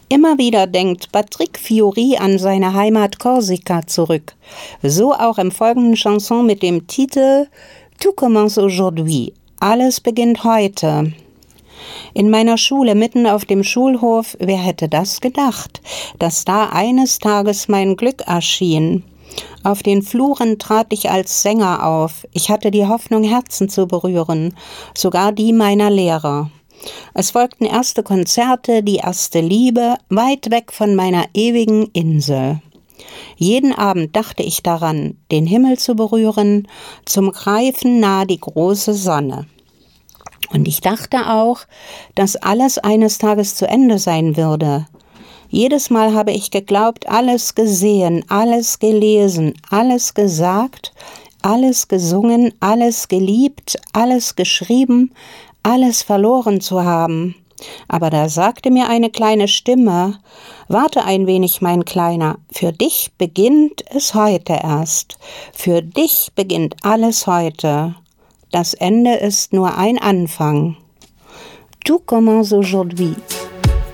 Immer wieder denkt Patrick Fiori an seine Heimat Korsika zurück. So auch im folgenden Chanson mit dem Titel Tout commence aujourd'hui. Alles beginnt heute. In meiner Schule, mitten auf dem Schulhof, wer hätte das gedacht, dass da eines Tages mein Glück erschien? Auf den Fluren trat ich als Sänger auf. Ich hatte die Hoffnung, Herzen zu berühren, sogar die meiner Lehrer. Es folgten erste Konzerte, die erste Liebe, weit weg von meiner ewigen Insel. Jeden Abend dachte ich daran, den Himmel zu berühren, zum Greifen nahe die große Sonne. Und ich dachte auch, dass alles eines Tages zu Ende sein würde. Jedes Mal habe ich geglaubt, alles gesehen, alles gelesen, alles gesagt, alles gesungen, alles geliebt, alles geschrieben, alles verloren zu haben. Aber da sagte mir eine kleine Stimme: Warte ein wenig, mein Kleiner, für dich beginnt es heute erst. Für dich beginnt alles heute. Das Ende ist nur ein Anfang. Tout commence aujourd'hui.